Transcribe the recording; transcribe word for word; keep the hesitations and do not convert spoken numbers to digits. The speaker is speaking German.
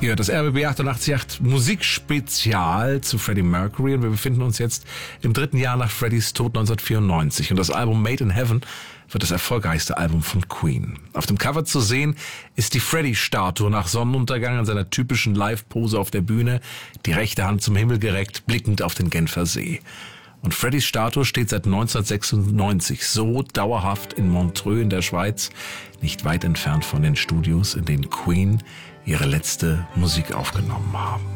Ja, das R B B achtundachtzig Komma acht Musikspezial zu Freddie Mercury, und wir befinden uns jetzt im dritten Jahr nach Freddys Tod neunzehnhundertvierundneunzig, und das Album Made in Heaven wird das erfolgreichste Album von Queen. Auf dem Cover zu sehen ist die Freddie-Statue nach Sonnenuntergang in seiner typischen Live-Pose auf der Bühne, die rechte Hand zum Himmel gereckt, blickend auf den Genfer See. Und Freddys Statue steht seit neunzehnhundertsechsundneunzig so dauerhaft in Montreux in der Schweiz, nicht weit entfernt von den Studios, in denen Queen ihre letzte Musik aufgenommen haben.